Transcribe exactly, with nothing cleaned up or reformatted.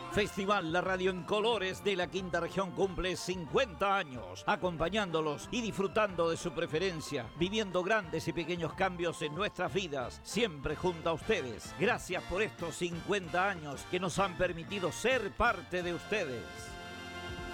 Festival La Radio en Colores de la Quinta Región cumple cincuenta años, acompañándolos y disfrutando de su preferencia, viviendo grandes y pequeños cambios en nuestras vidas, siempre junto a ustedes. Gracias por estos cincuenta años que nos han permitido ser parte de ustedes.